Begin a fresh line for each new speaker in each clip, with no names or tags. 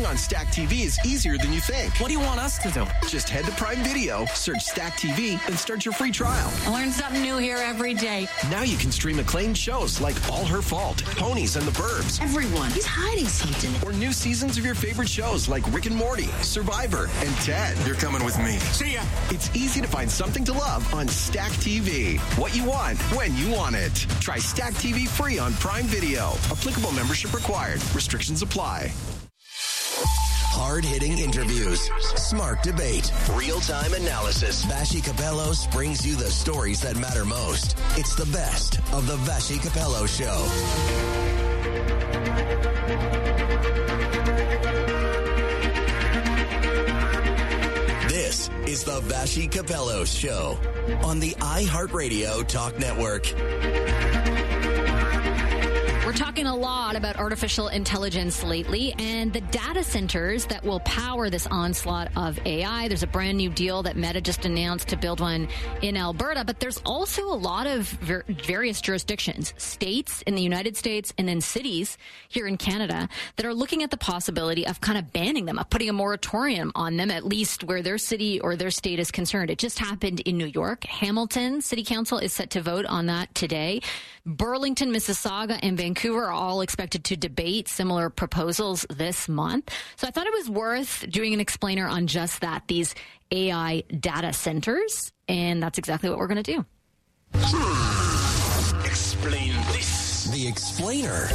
Streaming on Stack TV is easier than you think.
What do you want us to do?
Just head to Prime Video, search Stack TV, and start your free trial.
I learn something new here every day.
Now you can stream acclaimed shows like All Her Fault, Ponies and the Burbs.
Everyone is hiding something.
Or new seasons of your favorite shows like Rick and Morty, Survivor, and Ted.
You're coming with me.
See ya.
It's easy to find something to love on Stack TV. What you want, when you want it. Try Stack TV free on Prime Video. Applicable membership required. Restrictions apply.
Hard-hitting interviews, smart debate, real-time analysis. Vassy Kapelos brings you the stories that matter most. It's the best of the Vassy Kapelos Show. This is the Vassy Kapelos Show on the iHeartRadio Talk Network.
We're talking a lot about artificial intelligence lately and the data centers that will power this onslaught of AI. There's a brand new deal that Meta just announced to build one in Alberta, but there's also a lot of various jurisdictions, states in the United States and then cities here in Canada that are looking at the possibility of kind of banning them, of putting a moratorium on them, at least where their city or their state is concerned. It just happened in New York. Hamilton City Council is set to vote on that today. Burlington, Mississauga, and Vancouver are all expected to debate similar proposals this month. So I thought it was worth doing an explainer on just that, these AI data centers. And that's exactly what we're going to do.
Explain this.
The Explainer.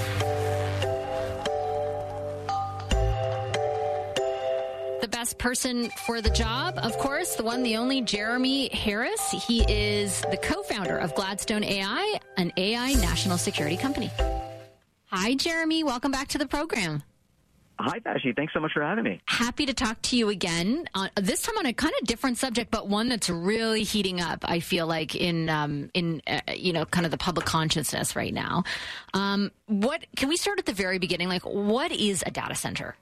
The best person for the job, of course, the one, the only, Jeremy Harris. He is the co-founder of Gladstone AI, an AI national security company. Hi, Jeremy. Welcome back to the program.
Hi, Vassy. Thanks so much for having me.
Happy to talk to you again. This time on a kind of different subject, but one that's really heating up, I feel like, in kind of the public consciousness right now. Can we start at the very beginning? Like, what is a data center?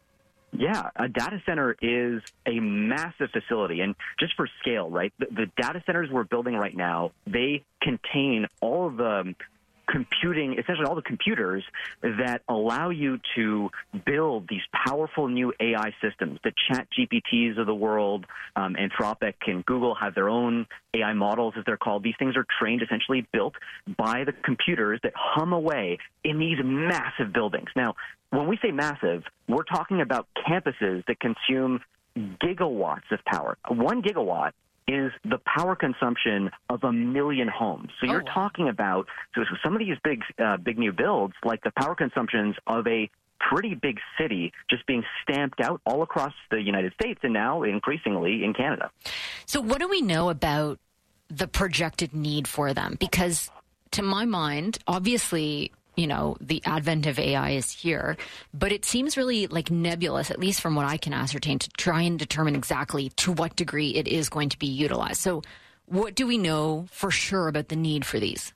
Yeah, a data center is a massive facility. And just for scale, right, the data centers we're building right now, they contain all of the computing, essentially all the computers that allow you to build these powerful new AI systems. The ChatGPTs of the world, Anthropic and Google have their own AI models, as they're called. These things are trained, essentially built by the computers that hum away in these massive buildings. Now, when we say massive, we're talking about campuses that consume gigawatts of power. 1 gigawatt is the power consumption of 1 million homes. So you're talking about, so some of these big new builds, like the power consumptions of a pretty big city just being stamped out all across the United States and now increasingly in Canada.
So what do we know about the projected need for them? Because to my mind, obviously, the advent of AI is here, but it seems really like nebulous, at least from what I can ascertain, to try and determine exactly to what degree it is going to be utilized. So what do we know for sure about the need for these?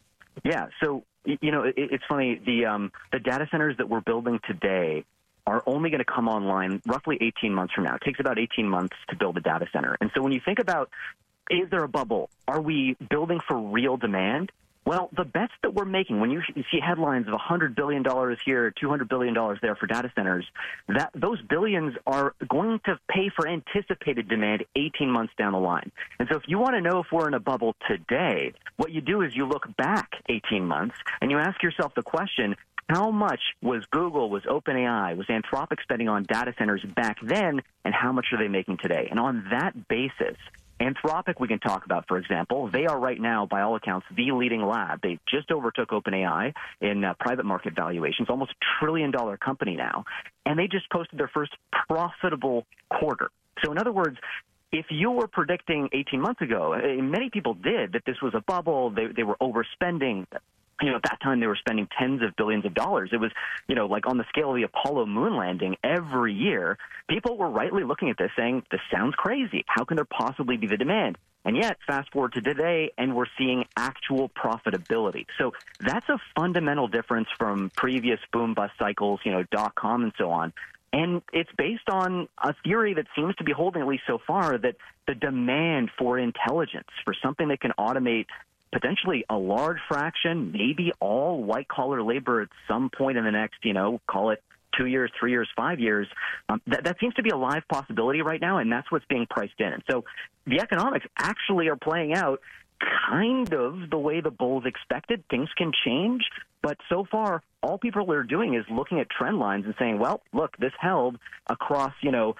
Yeah, so, it's funny. The data centers that we're building today are only going to come online roughly 18 months from now. It takes about 18 months to build a data center. And so when you think about, is there a bubble? Are we building for real demand? Well, the bets that we're making, when you see headlines of $100 billion here, $200 billion there for data centers, that those billions are going to pay for anticipated demand 18 months down the line. And so if you want to know if we're in a bubble today, what you do is you look back 18 months and you ask yourself the question, how much was Google, was OpenAI, was Anthropic spending on data centers back then, and how much are they making today? And on that basis, Anthropic, we can talk about, for example. They are right now, by all accounts, the leading lab. They just overtook OpenAI in private market valuations, almost $1 trillion company now. And they just posted their first profitable quarter. So in other words, if you were predicting 18 months ago, many people did, that this was a bubble, they were overspending. At that time, they were spending tens of billions of dollars. It was, like on the scale of the Apollo moon landing every year. People were rightly looking at this saying, this sounds crazy. How can there possibly be the demand? And yet, fast forward to today, and we're seeing actual profitability. So that's a fundamental difference from previous boom-bust cycles, .com and so on. And it's based on a theory that seems to be holding, at least so far, that the demand for intelligence, for something that can automate potentially a large fraction, maybe all white-collar labor at some point in the next, call it 2 years, 3 years, 5 years. That seems to be a live possibility right now, and that's what's being priced in. And so the economics actually are playing out kind of the way the bulls expected. Things can change, but so far, all people are doing is looking at trend lines and saying, well, look, this held across,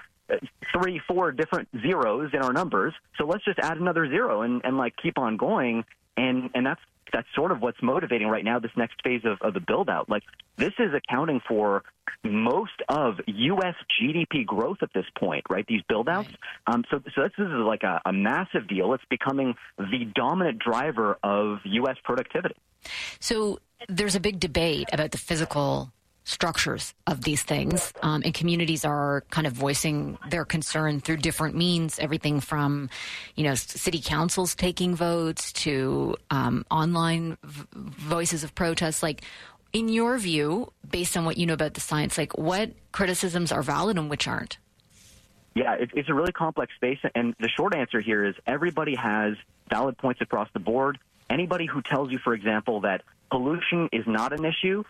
3-4 different zeros in our numbers, so let's just add another zero and keep on going. And that's sort of what's motivating right now this next phase of the build-out. Like, this is accounting for most of U.S. GDP growth at this point, right, these build-outs. So this is like a massive deal. It's becoming the dominant driver of U.S. productivity.
So there's a big debate about the physical structures of these things, and communities are kind of voicing their concern through different means, everything from, city councils taking votes to online voices of protest. Like, in your view, based on what you know about the science, like, what criticisms are valid and which aren't?
Yeah, it's a really complex space, and the short answer here is everybody has valid points across the board. Anybody who tells you, for example, that pollution is not an issue,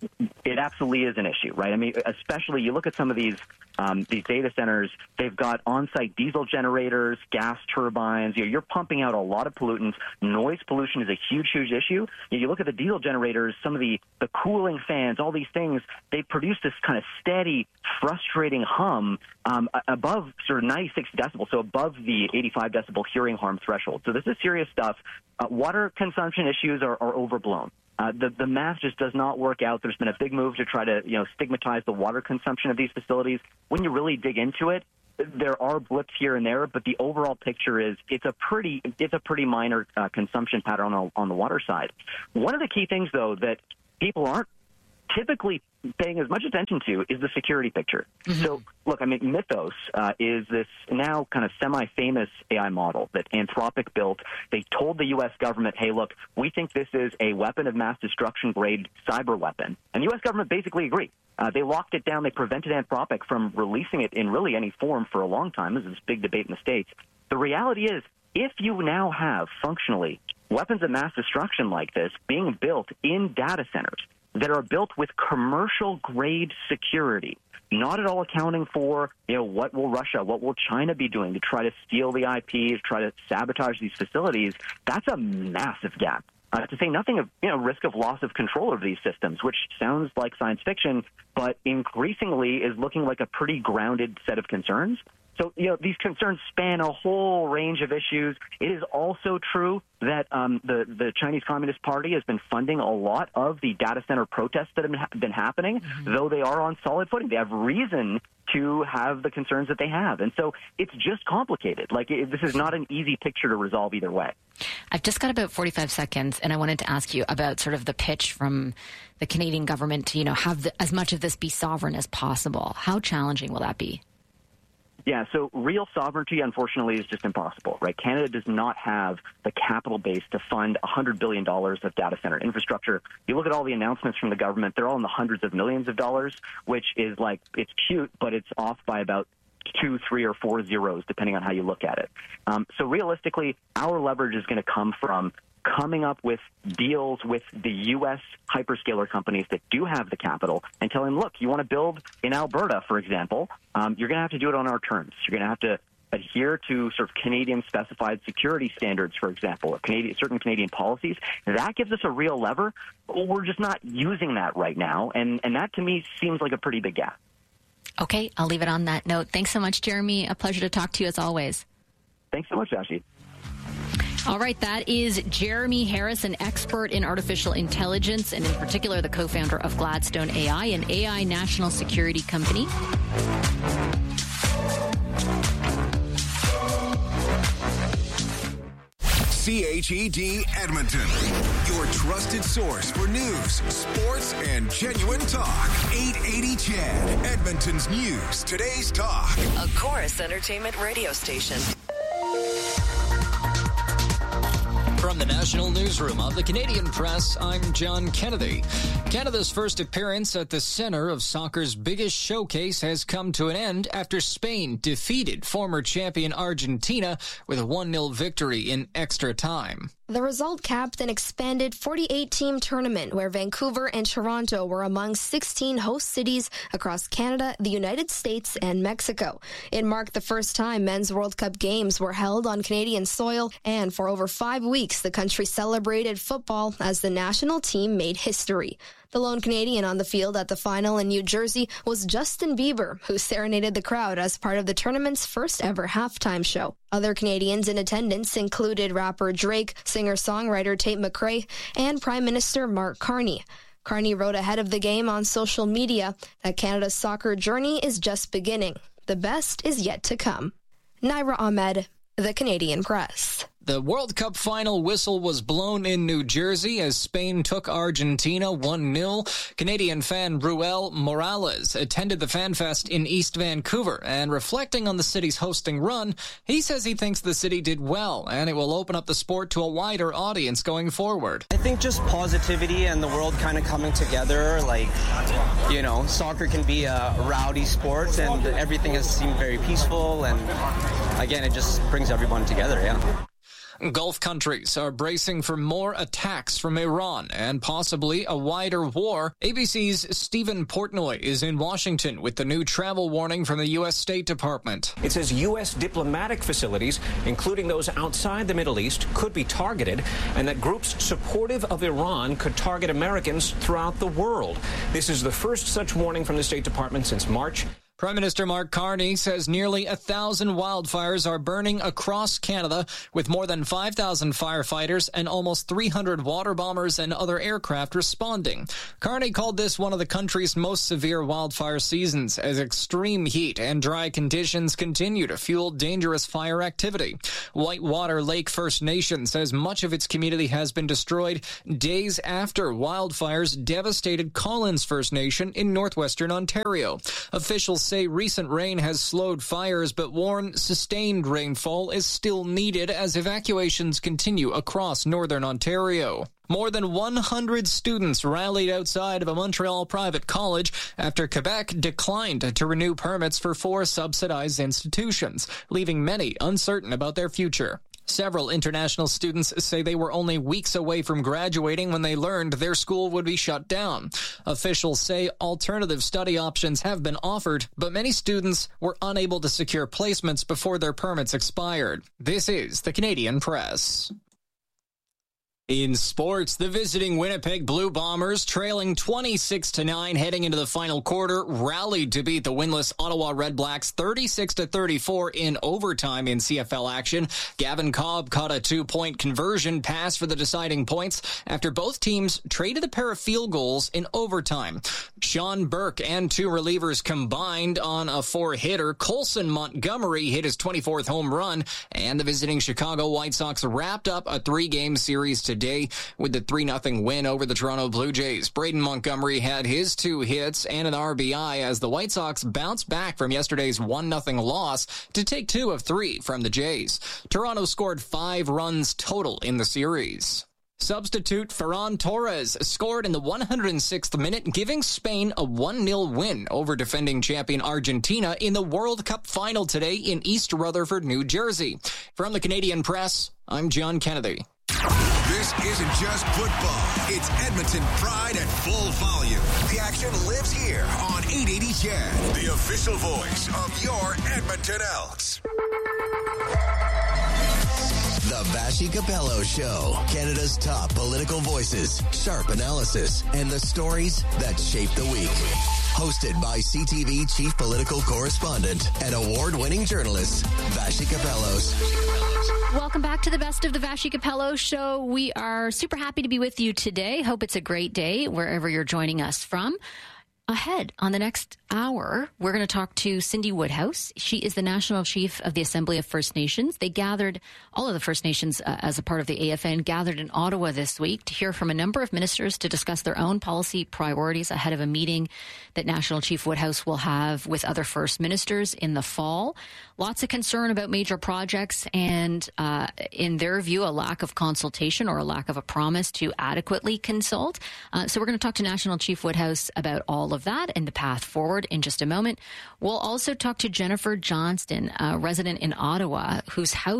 it absolutely is an issue, right? I mean, especially you look at some of these data centers, they've got on-site diesel generators, gas turbines. You're pumping out a lot of pollutants. Noise pollution is a huge, huge issue. You look at the diesel generators, some of the cooling fans, all these things, they produce this kind of steady, frustrating hum above sort of 96 decibels, so above the 85 decibel hearing harm threshold. So this is serious stuff. Water consumption issues are overblown. The math just does not work out. There's been a big move to try to, stigmatize the water consumption of these facilities. When you really dig into it, there are blips here and there, but the overall picture is it's a pretty minor consumption pattern on the water side. One of the key things, though, that people aren't typically paying as much attention to is the security picture. Mm-hmm. So, look, I mean, Mythos is this now kind of semi-famous AI model that Anthropic built. They told the U.S. government, hey, look, we think this is a weapon of mass destruction grade cyber weapon. And the U.S. government basically agreed. They locked it down. They prevented Anthropic from releasing it in really any form for a long time. This is this big debate in the States. The reality is, if you now have functionally weapons of mass destruction like this being built in data centers that are built with commercial-grade security, not at all accounting for, what will Russia, what will China be doing to try to steal the IP, to try to sabotage these facilities, that's a massive gap. To say nothing of, risk of loss of control of these systems, which sounds like science fiction, but increasingly is looking like a pretty grounded set of concerns. So, these concerns span a whole range of issues. It is also true that the Chinese Communist Party has been funding a lot of the data center protests that have been happening, though they are on solid footing. They have reason to have the concerns that they have. And so it's just complicated. This is not an easy picture to resolve either way.
I've just got about 45 seconds, and I wanted to ask you about sort of the pitch from the Canadian government to, have as much of this be sovereign as possible. How challenging will that be?
Yeah, so real sovereignty, unfortunately, is just impossible, right? Canada does not have the capital base to fund $100 billion of data center infrastructure. You look at all the announcements from the government, they're all in the hundreds of millions of dollars, which is it's cute, but it's off by about 2, 3, or 4 zeros, depending on how you look at it. So realistically, our leverage is going to come from coming up with deals with the U.S. hyperscaler companies that do have the capital and telling them, look, you want to build in Alberta, for example, you're going to have to do it on our terms. You're going to have to adhere to sort of Canadian specified security standards, for example, or certain Canadian policies. That gives us a real lever. We're just not using that right now, and that to me seems like a pretty big gap.
Okay, I'll leave it on that note. Thanks so much, Jeremy. A pleasure to talk to you as always.
Thanks so much, Ashley.
All right, that is Jeremy Harris, an expert in artificial intelligence, and in particular the co-founder of Gladstone AI, an AI national security company.
CHED Edmonton, your trusted source for news, sports, and genuine talk. 880 CHED, Edmonton's news, today's talk.
A Chorus Entertainment radio station.
From the National Newsroom of the Canadian Press, I'm John Kennedy. Canada's first appearance at the center of soccer's biggest showcase has come to an end after Spain defeated former champion Argentina with a 1-0 victory in extra time.
The result capped an expanded 48-team tournament where Vancouver and Toronto were among 16 host cities across Canada, the United States, and Mexico. It marked the first time Men's World Cup games were held on Canadian soil, and for over 5 weeks, the country celebrated football as the national team made history. The lone Canadian on the field at the final in New Jersey was Justin Bieber, who serenaded the crowd as part of the tournament's first ever halftime show. Other Canadians in attendance included rapper Drake, singer-songwriter Tate McRae, and Prime Minister Mark Carney. Carney wrote ahead of the game on social media that Canada's soccer journey is just beginning. The best is yet to come. Naira Ahmed, The Canadian Press.
The World Cup final whistle was blown in New Jersey as Spain took Argentina 1-0. Canadian fan Ruel Morales attended the Fan Fest in East Vancouver, and reflecting on the city's hosting run, he says he thinks the city did well, and it will open up the sport to a wider audience going forward.
I think just positivity and the world kind of coming together, soccer can be a rowdy sport, and everything has seemed very peaceful, and again, it just brings everyone together, yeah.
Gulf countries are bracing for more attacks from Iran and possibly a wider war. ABC's Stephen Portnoy is in Washington with the new travel warning from the U.S. State Department.
It says U.S. diplomatic facilities, including those outside the Middle East, could be targeted, and that groups supportive of Iran could target Americans throughout the world. This is the first such warning from the State Department since March.
Prime Minister Mark Carney says nearly 1,000 wildfires are burning across Canada, with more than 5,000 firefighters and almost 300 water bombers and other aircraft responding. Carney called this one of the country's most severe wildfire seasons, as extreme heat and dry conditions continue to fuel dangerous fire activity. Whitewater Lake First Nation says much of its community has been destroyed days after wildfires devastated Collins First Nation in northwestern Ontario. Officials say recent rain has slowed fires, but warn sustained rainfall is still needed as evacuations continue across northern Ontario. More than 100 students rallied outside of a Montreal private college after Quebec declined to renew permits for 4 subsidized institutions, leaving many uncertain about their future. Several international students say they were only weeks away from graduating when they learned their school would be shut down. Officials say alternative study options have been offered, but many students were unable to secure placements before their permits expired. This is the Canadian Press. In sports, the visiting Winnipeg Blue Bombers, trailing 26-9 heading into the final quarter, rallied to beat the winless Ottawa Red Blacks 36-34 in overtime in CFL action. Gavin Cobb caught a 2-point conversion pass for the deciding points after both teams traded a pair of field goals in overtime. Sean Burke and 2 relievers combined on a 4-hitter. Colson Montgomery hit his 24th home run, and the visiting Chicago White Sox wrapped up a 3-game series today with the 3-0 win over the Toronto Blue Jays. Braden Montgomery had his 2 hits and an RBI as the White Sox bounced back from yesterday's 1-0 loss to take 2 of 3 from the Jays. Toronto scored 5 runs total in the series. Substitute Ferran Torres scored in the 106th minute, giving Spain a 1-0 win over defending champion Argentina in the World Cup final today in East Rutherford, New Jersey. From the Canadian Press, I'm John Kennedy.
This isn't just football. It's Edmonton pride at full volume. The action lives here on 880 CHED, the official voice of your Edmonton Elks.
The Vassy Capello Show. Canada's top political voices, sharp analysis, and the stories that shape the week. Hosted by CTV Chief Political Correspondent and award-winning journalist, Vassy Capellos.
Welcome back to the Best of the Vassy Capello Show. We are super happy to be with you today. Hope it's a great day wherever you're joining us from. Ahead on the next hour, we're going to talk to Cindy Woodhouse. She is the National Chief of the Assembly of First Nations. They gathered, all of the First Nations as a part of the AFN, gathered in Ottawa this week to hear from a number of ministers to discuss their own policy priorities ahead of a meeting that National Chief Woodhouse will have with other First Ministers in the fall. Lots of concern about major projects and, in their view, a lack of consultation or a lack of a promise to adequately consult. So we're going to talk to National Chief Woodhouse about all of that and the path forward in just a moment. We'll also talk to Jennifer Johnston, a resident in Ottawa, whose house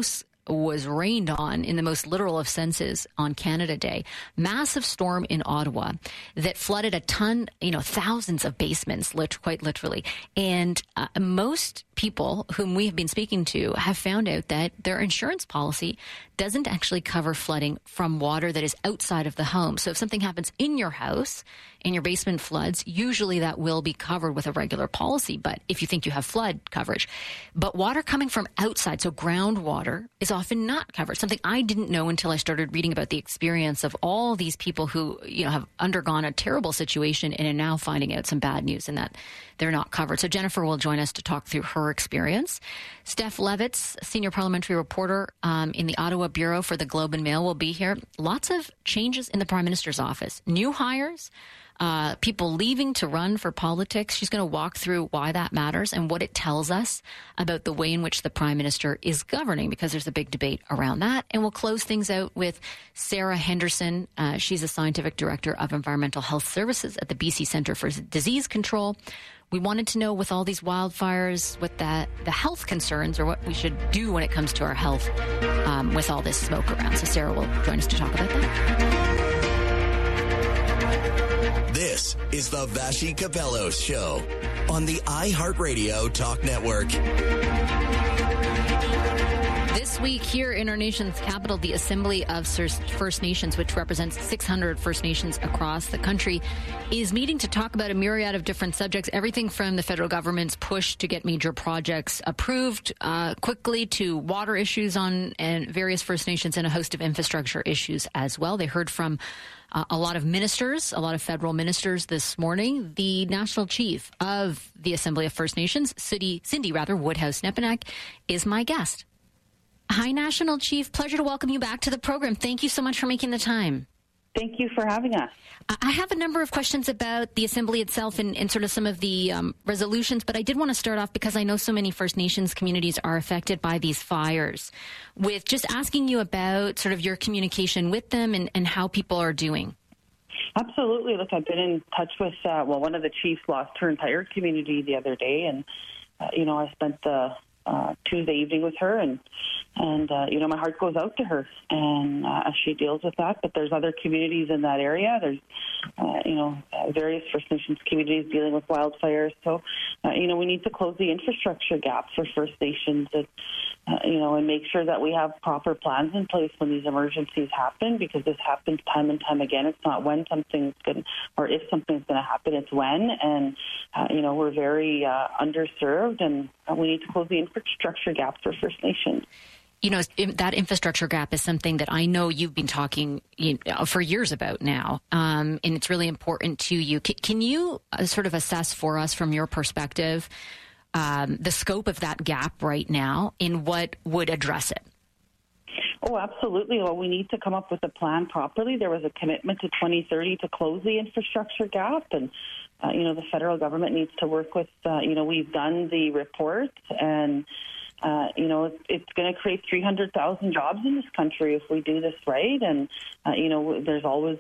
was rained on in the most literal of senses on Canada Day. Massive storm in Ottawa that flooded thousands of basements, quite literally. And most people whom we have been speaking to have found out that their insurance policy doesn't actually cover flooding from water that is outside of the home. So if something happens in your house and your basement floods, usually that will be covered with a regular policy. But if you think you have flood coverage, but water coming from outside, so groundwater, is often not covered. Something I didn't know until I started reading about the experience of all these people who, have undergone a terrible situation and are now finding out some bad news and that they're not covered. So Jennifer will join us to talk through her experience. Steph Levitz, senior parliamentary reporter in the Ottawa Bureau for the Globe and Mail, will be here. Lots of changes in the Prime Minister's office. New hires, people leaving to run for politics. She's going to walk through why that matters and what it tells us about the way in which the Prime Minister is governing, because there's a big debate around that. And we'll close things out with Sarah Henderson. She's a scientific director of environmental health services at the BC Centre for Disease Control. We wanted to know, with all these wildfires, what the health concerns or what we should do when it comes to our health with all this smoke around. So Sarah will join us to talk about that.
This is the Vashi Capello Show on the iHeartRadio Talk Network.
This week here in our nation's capital, the Assembly of First Nations, which represents 600 First Nations across the country, is meeting to talk about a myriad of different subjects, everything from the federal government's push to get major projects approved quickly to water issues and various First Nations and a host of infrastructure issues as well. They heard from a lot of ministers, a lot of federal ministers this morning. The national chief of the Assembly of First Nations, Cindy Woodhouse-Nepinak, is my guest. Hi, National Chief. Pleasure to welcome you back to the program. Thank you so much for making the time.
Thank you for having us.
I have a number of questions about the Assembly itself and sort of some of the resolutions, but I did want to start off because I know so many First Nations communities are affected by these fires, with just asking you about sort of your communication with them and how people are doing.
Absolutely. Look, I've been in touch with, one of the chiefs lost her entire community the other day, and, I spent the Tuesday evening with her, and my heart goes out to her and as she deals with that. But there's other communities in that area. There's various First Nations communities dealing with wildfires. So we need to close the infrastructure gap for First Nations and make sure that we have proper plans in place when these emergencies happen, because this happens time and time again. It's not when something's going or if something's going to happen, it's when. And we're very underserved, and we need to close the infrastructure gap for First Nations.
That infrastructure gap is something that I know you've been talking for years about now, and it's really important to you. Can you sort of assess for us from your perspective the scope of that gap right now and what would address it?
Oh, absolutely. Well, we need to come up with a plan properly. There was a commitment to 2030 to close the infrastructure gap, and the federal government needs to work with, we've done the report, and it's going to create 300,000 jobs in this country if we do this right. And, there's always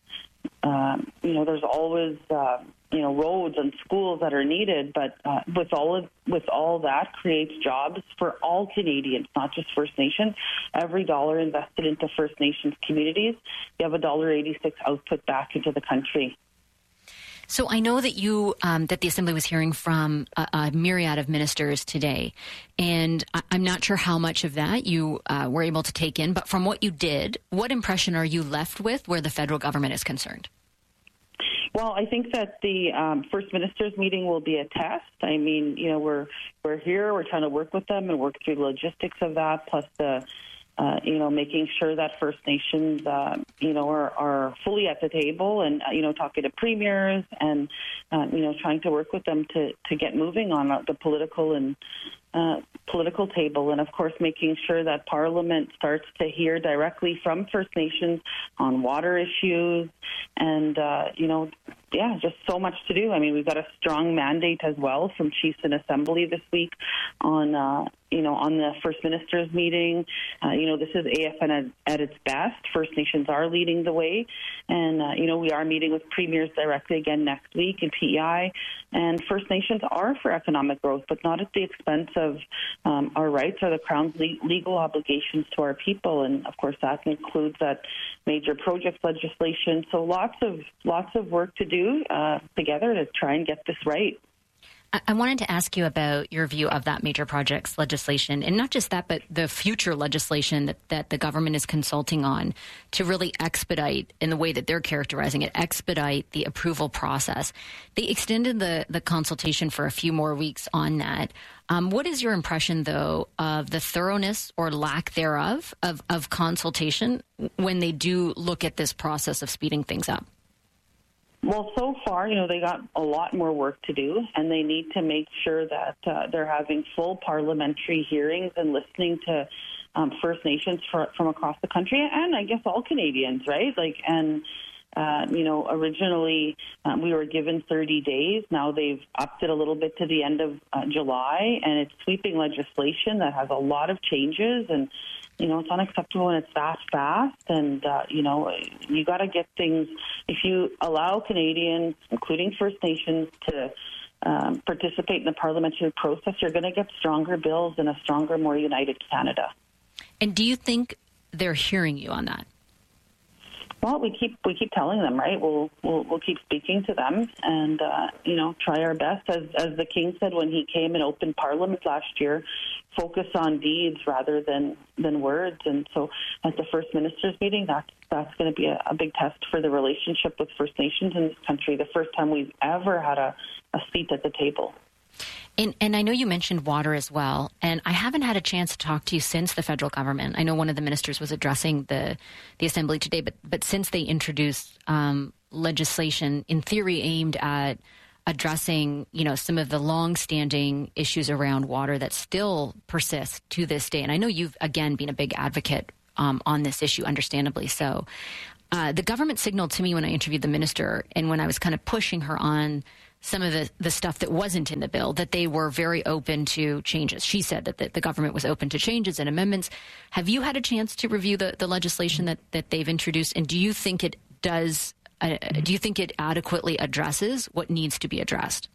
roads and schools that are needed. But with all that creates jobs for all Canadians, not just First Nations. Every dollar invested into First Nations communities, you have $1.86 output back into the country.
So I know that that the Assembly was hearing from a myriad of ministers today, and I'm not sure how much of that you were able to take in, but from what you did, what impression are you left with where the federal government is concerned?
Well, I think that the First Minister's meeting will be a test. I mean, we're here, we're trying to work with them and work through the logistics of that, plus the making sure that First Nations, are fully at the table and, talking to premiers and, trying to work with them to get moving on the political table. And, of course, making sure that Parliament starts to hear directly from First Nations on water issues and, just so much to do. I mean, we've got a strong mandate as well from Chiefs in Assembly this week on the First Minister's meeting. This is AFN at its best. First Nations are leading the way. And, we are meeting with premiers directly again next week in PEI. And First Nations are for economic growth, but not at the expense of our rights or the Crown's legal obligations to our people. And of course, that includes that major projects legislation. So lots of work to do together to try and get this right.
I wanted to ask you about your view of that major projects legislation, and not just that, but the future legislation that the government is consulting on to really expedite, in the way that they're characterizing it, expedite the approval process. They extended the consultation for a few more weeks on that. What is your impression, though, of the thoroughness or lack thereof of consultation when they do look at this process of speeding things up?
Well, so far, they got a lot more work to do, and they need to make sure that they're having full parliamentary hearings and listening to First Nations from across the country, and I guess all Canadians, right? Originally we were given 30 days. Now they've upped it a little bit to the end of July, and it's sweeping legislation that has a lot of changes, and it's unacceptable when it's that fast. And, you got to get things, if you allow Canadians, including First Nations, to participate in the parliamentary process, you're going to get stronger bills and a stronger, more united Canada.
And do you think they're hearing you on that?
Well, we keep telling them, right? We'll keep speaking to them, and try our best. As the King said when he came and opened Parliament last year, focus on deeds rather than words. And so, at the First Ministers meeting, that's going to be a big test for the relationship with First Nations in this country. The first time we've ever had a seat at the table.
And I know you mentioned water as well, and I haven't had a chance to talk to you since the federal government. I know one of the ministers was addressing the Assembly today, but since they introduced legislation, in theory, aimed at addressing, some of the long-standing issues around water that still persist to this day. And I know you've, again, been a big advocate on this issue, understandably so. The government signaled to me when I interviewed the minister and when I was kind of pushing her on some of the stuff that wasn't in the bill, that they were very open to changes. She said that the government was open to changes and amendments. Have you had a chance to review the legislation that they've introduced? And do you think it does? Do you think it adequately addresses what needs to be addressed?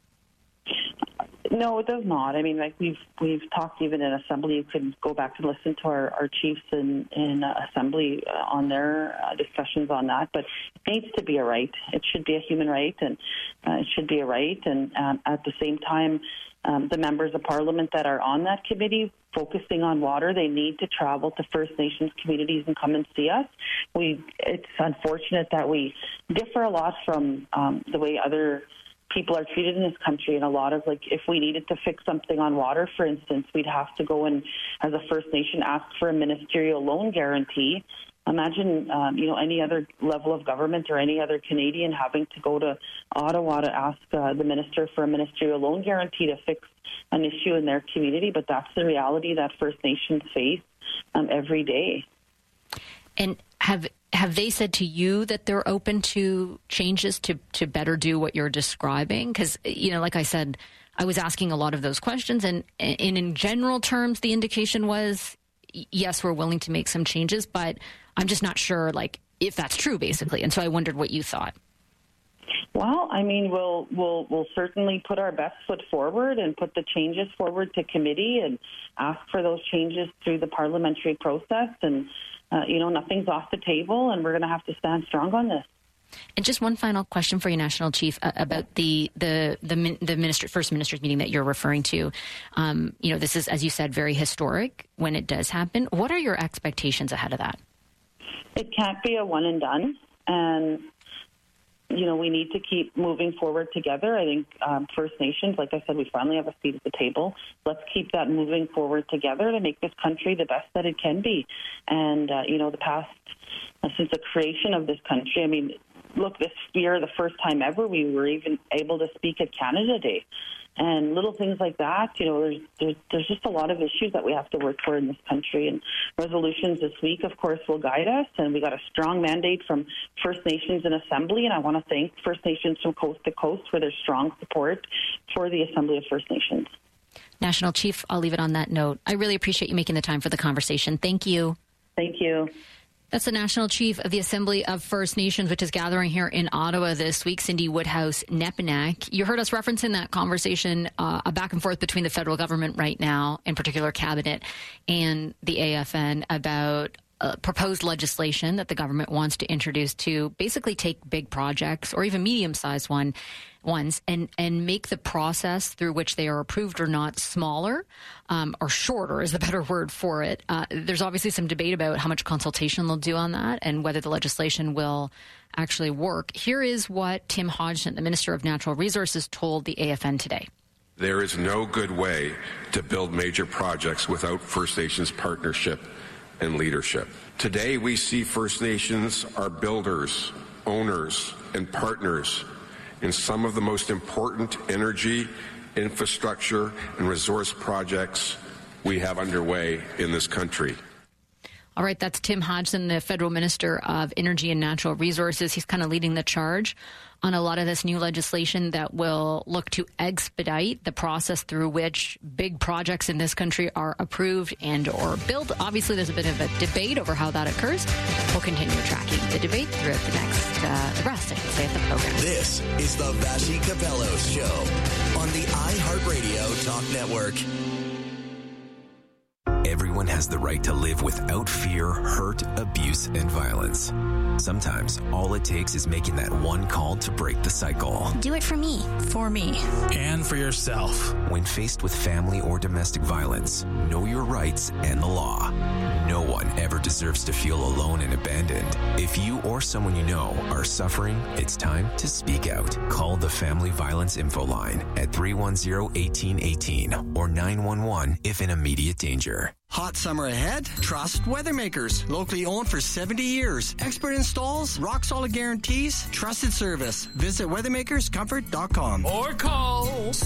No, it does not. I mean, we've talked even in Assembly. You can go back and listen to our chiefs in Assembly on their discussions on that. But it needs to be a right. It should be a human right, and it should be a right. And at the same time, the members of Parliament that are on that committee focusing on water, they need to travel to First Nations communities and come and see us. It's unfortunate that we differ a lot from the way other people are treated in this country, and a lot of, if we needed to fix something on water, for instance, we'd have to go and, as a First Nation, ask for a ministerial loan guarantee. Imagine, any other level of government or any other Canadian having to go to Ottawa to ask the minister for a ministerial loan guarantee to fix an issue in their community, but that's the reality that First Nations face every day.
And have they said to you that they're open to changes to better do what you're describing? Because, like I said, I was asking a lot of those questions, and in general terms, the indication was, yes, we're willing to make some changes, but I'm just not sure, if that's true, basically. And so I wondered what you thought.
Well, I mean, we'll certainly put our best foot forward and put the changes forward to committee and ask for those changes through the parliamentary process. And nothing's off the table, and we're going to have to stand strong on this.
And just one final question for you, National Chief, about the First Minister's meeting that you're referring to. This is, as you said, very historic when it does happen. What are your expectations ahead of that?
It can't be a one and done, and we need to keep moving forward together. I think First Nations, like I said, we finally have a seat at the table. Let's keep that moving forward together to make this country the best that it can be. And, the past, since the creation of this country, I mean, look, this year, the first time ever, we were even able to speak at Canada Day. And little things like that, there's just a lot of issues that we have to work for in this country. And resolutions this week, of course, will guide us. And we got a strong mandate from First Nations in Assembly. And I want to thank First Nations from coast to coast for their strong support for the Assembly of First Nations.
National Chief, I'll leave it on that note. I really appreciate you making the time for the conversation. Thank you.
Thank you.
That's the National Chief of the Assembly of First Nations, which is gathering here in Ottawa this week, Cindy Woodhouse-Nepinack. You heard us referencing that conversation, a back and forth between the federal government right now, in particular Cabinet, and the AFN about proposed legislation that the government wants to introduce to basically take big projects or even medium-sized ones and make the process through which they are approved or not smaller or shorter is the better word for it. There's obviously some debate about how much consultation they'll do on that and whether the legislation will actually work. Here is what Tim Hodgson, the Minister of Natural Resources, told the AFN today.
There is no good way to build major projects without First Nations partnership and leadership. Today, we see First Nations are builders, owners, and partners in some of the most important energy, infrastructure, and resource projects we have underway in this country.
All right, that's Tim Hodgson, the Federal Minister of Energy and Natural Resources. He's kind of leading the charge on a lot of this new legislation that will look to expedite the process through which big projects in this country are approved and or built. Obviously, there's a bit of a debate over how that occurs. We'll continue tracking the debate throughout the rest, I should say, of the program.
This is the Vassy Capello Show on the iHeartRadio Talk Network.
Everyone has the right to live without fear, hurt, abuse, and violence. Sometimes all it takes is making that one call to break the cycle.
Do it for me. For me.
And for yourself. When faced with family or domestic violence, know your rights and the law. No one ever deserves to feel alone and abandoned. If you or someone you know are suffering, it's time to speak out. Call the Family Violence Info Line at 310-1818 or 911 if in immediate danger.
Hot summer ahead? Trust Weathermakers. Locally owned for 70 years. Expert installs, rock solid guarantees, trusted service. Visit weathermakerscomfort.com.
Or call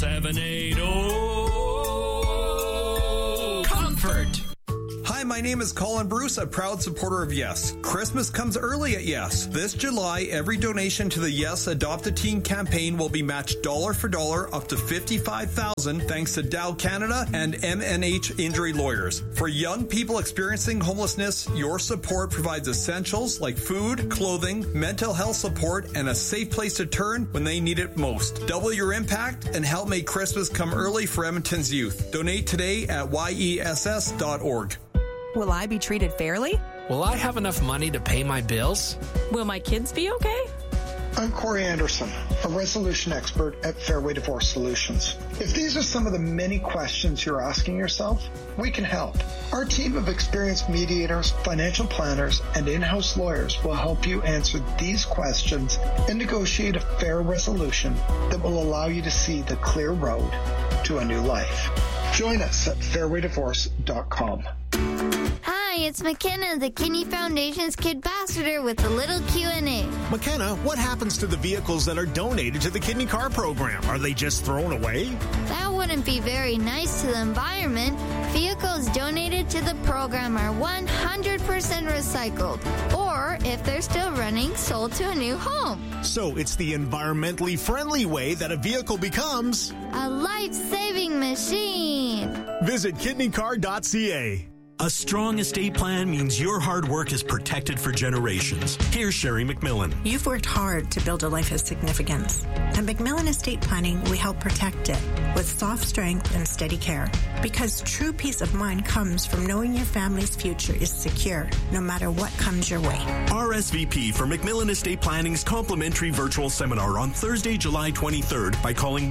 780-COMFORT.
Hi, my name is Colin Bruce, a proud supporter of Yes. Christmas comes early at Yes. This July, every donation to the Yes Adopt a Teen campaign will be matched dollar for dollar up to $55,000 thanks to Dow Canada and MNH Injury Lawyers. For young people experiencing homelessness, your support provides essentials like food, clothing, mental health support, and a safe place to turn when they need it most. Double your impact and help make Christmas come early for Edmonton's youth. Donate today at yess.org.
Will I be treated fairly?
Will I have enough money to pay my bills?
Will my kids be okay?
I'm Corey Anderson, a resolution expert at Fairway Divorce Solutions. If these are some of the many questions you're asking yourself, we can help. Our team of experienced mediators, financial planners, and in-house lawyers will help you answer these questions and negotiate a fair resolution that will allow you to see the clear road to a new life. Join us at fairwaydivorce.com.
Hi, it's McKenna, the Kidney Foundation's Kid Ambassador with a little Q&A.
McKenna, what happens to the vehicles that are donated to the Kidney Car Program? Are they just thrown away?
That wouldn't be very nice to the environment. Vehicles donated to the program are 100% recycled, or if they're still running, sold to a new home.
So it's the environmentally friendly way that a vehicle becomes
a life-saving machine.
Visit kidneycar.ca.
A strong estate plan means your hard work is protected for generations. Here's Sherry McMillan.
You've worked hard to build a life of significance. At McMillan Estate Planning, we help protect it with soft strength and steady care. Because true peace of mind comes from knowing your family's future is secure, no matter what comes your way.
RSVP for McMillan Estate Planning's complimentary virtual seminar on Thursday, July 23rd by calling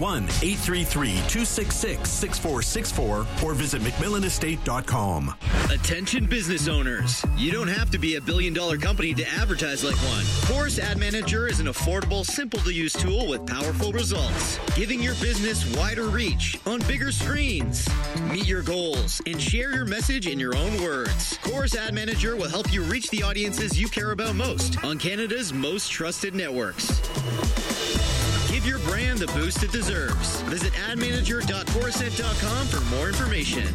1-833-266-6464 or visit McMillanestate.com.
Attention business owners. You don't have to be a billion-dollar company to advertise like one. Chorus Ad Manager is an affordable, simple-to-use tool with powerful results, giving your business wider reach on bigger screens. Meet your goals and share your message in your own words. Chorus Ad Manager will help you reach the audiences you care about most on Canada's most trusted networks. Give your brand the boost it deserves. Visit admanager.chorusnet.com for more information.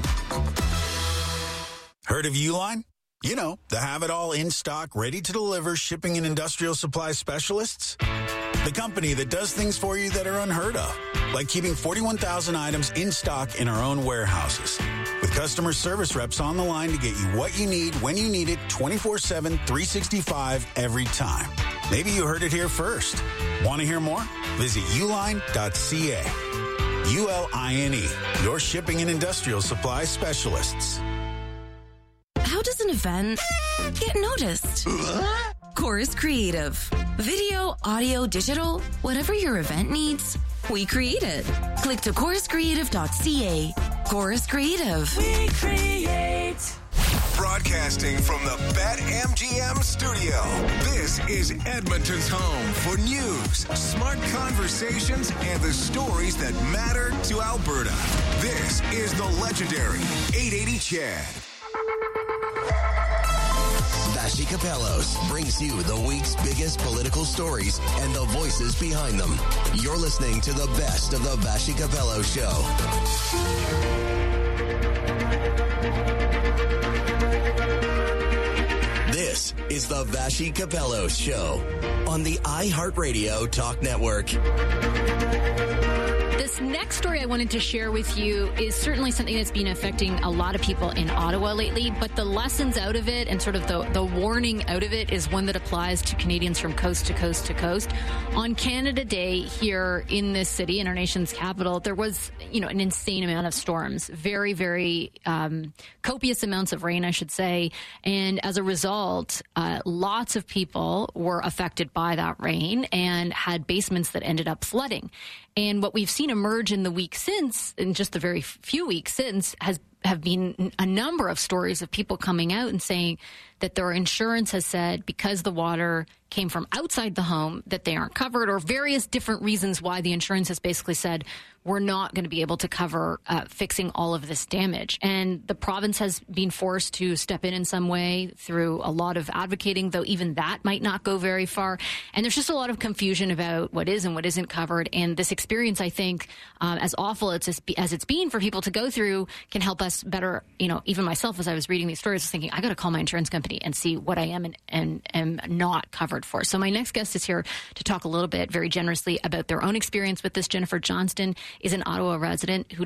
Heard of Uline? You know, the have-it-all in stock, ready-to-deliver shipping and industrial supply specialists.
the company that does things for you that are unheard of, like keeping 41,000 items in stock in our own warehouses. With customer service reps on the line to get you what you need when you need it 24/7, 365 every time. Maybe you heard it here first. Want to hear more? Visit uline.ca. ULINE, your shipping and industrial supply specialists.
How does an event get noticed? Chorus Creative. Video, audio, digital, whatever your event needs, we create it. Click to choruscreative.ca. Chorus Creative.
We create. Broadcasting from the BetMGM studio, this is Edmonton's home for news, smart conversations, and the stories that matter to Alberta. This is the legendary 880 Chad.
Vassy Capellos brings you the week's biggest political stories and the voices behind them. You're listening to the best of the Vassy Capello Show. This is the Vassy Capello Show on the iHeartRadio Talk Network.
This next story I wanted to share with you is certainly something that's been affecting a lot of people in Ottawa lately, but the lessons out of it and sort of the warning out of it is one that applies to Canadians from coast to coast to coast. On Canada Day here in this city, in our nation's capital, there was, an insane amount of storms, very, very copious amounts of rain, I should say. And as a result, lots of people were affected by that rain and had basements that ended up flooding. And what we've seen emerge in the week since, in just the very few weeks since, have been a number of stories of people coming out and saying that their insurance has said because the water came from outside the home that they aren't covered, or various different reasons why the insurance has basically said we're not going to be able to cover fixing all of this damage. And the province has been forced to step in some way through a lot of advocating, though even that might not go very far. And there's just a lot of confusion about what is and what isn't covered. And this experience, I think, as awful as it's been for people to go through, can help us better, even myself, as I was reading these stories, I was thinking, I got to call my insurance company and see what I am and am not covered for. So my next guest is here to talk a little bit, very generously, about their own experience with this. Jennifer Johnston is an Ottawa resident who